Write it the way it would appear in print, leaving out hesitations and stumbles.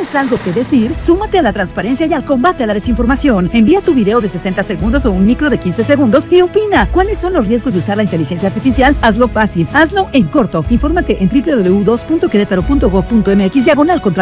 ¿Tienes algo que decir? Súmate a la transparencia y al combate a la desinformación. Envía tu video de 60 segundos o un micro de 15 segundos y opina. ¿Cuáles son los riesgos de usar la inteligencia artificial? Hazlo fácil, hazlo en corto. Infórmate en www.2.querétaro.gov.mx/contra